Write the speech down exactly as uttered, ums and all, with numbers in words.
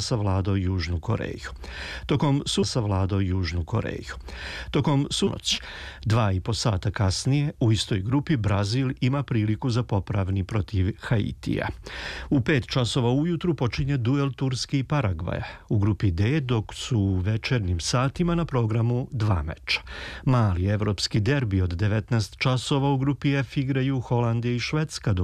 savladao Južnu Koreju. Tokom su savladao Južnu Koreju. Tokom sunoć, dva i po sata kasnije, u istoj grupi Brazil ima priliku za popravni protiv Haitija. U pet časova ujutru počinje duel Turske i Paragvaja. U grupi D, dok su u večernjim satima na programu dva meča. Mali evropski derbi od devetnaest časova u grupi F igraju Holandija i Švedska, dok